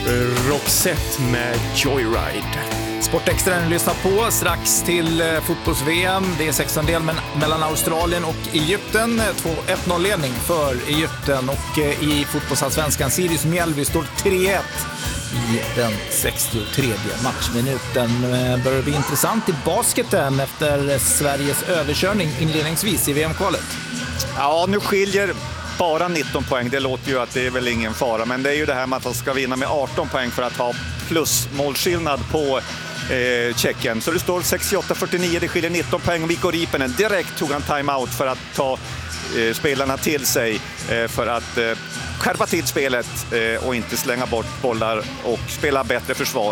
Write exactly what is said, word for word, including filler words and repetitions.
Roxette med Joyride. Sportextra ni lyssnar på strax till eh, fotbolls-V M. Det är sexton-del men, mellan Australien och Egypten. två ett noll-ledning för Egypten och eh, i fotbollsallsvenskan Sirius Mjällby står tre ett i den sextiotredje matchminuten. Eh, börjar det bli intressant i basketen efter Sveriges överkörning inledningsvis i V M-kvalet. Ja, nu skiljer bara nitton poäng. Det låter ju att det är väl ingen fara, men det är ju det här med att man ska vinna med arton poäng för att ha plusmålskillnad på eh, Tjeckien. Så det står sextioåtta fyrtionio, det skiljer nitton poäng. Mikko Riippinen direkt tog han timeout för att ta eh, spelarna till sig eh, för att eh, skärpa till spelet eh, och inte slänga bort bollar och spela bättre försvar.